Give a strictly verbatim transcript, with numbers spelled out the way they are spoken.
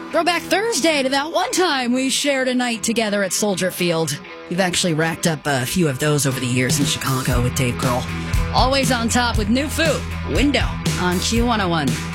Throwback Thursday to that one time we shared a night together at Soldier Field. We've actually racked up a few of those over the years in Chicago with Dave Grohl. Always on top with new food. Window on Q one oh one.